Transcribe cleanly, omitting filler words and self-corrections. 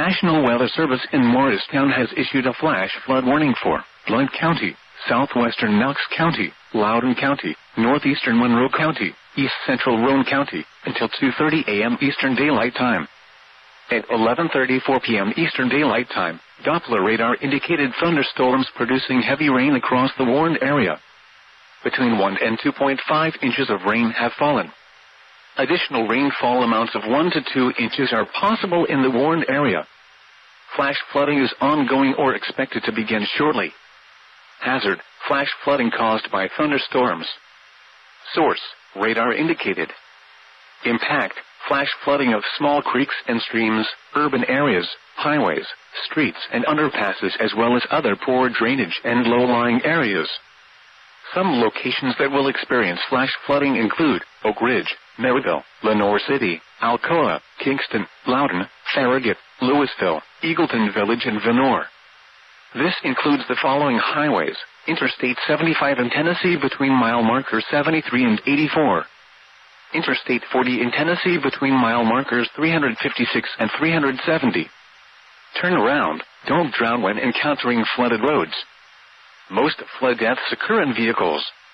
National Weather Service in Morristown has issued a flash flood warning for Blount County, southwestern Knox County, Loudoun County, northeastern Monroe County, east central Roane County, until 2:30 a.m. Eastern Daylight Time. At 11:34 p.m. Eastern Daylight Time, Doppler radar indicated thunderstorms producing heavy rain across the warned area. Between 1 and 2.5 inches of rain have fallen. Additional rainfall amounts of 1 to 2 inches are possible in the warned area. Flash flooding is ongoing or expected to begin shortly. Hazard, flash flooding caused by thunderstorms. Source, radar indicated. Impact, flash flooding of small creeks and streams, urban areas, highways, streets and underpasses as well as other poor drainage and low-lying areas. Some locations that will experience flash flooding include Oak Ridge, Maryville, Lenoir City, Alcoa, Kingston, Loudoun, Farragut, Louisville, Eagleton Village and Vennore. This includes the following highways: Interstate 75 in Tennessee between mile markers 73 and 84. Interstate 40 in Tennessee between mile markers 356 and 370. Turn around, don't drown when encountering flooded roads. Most flood deaths occur in vehicles.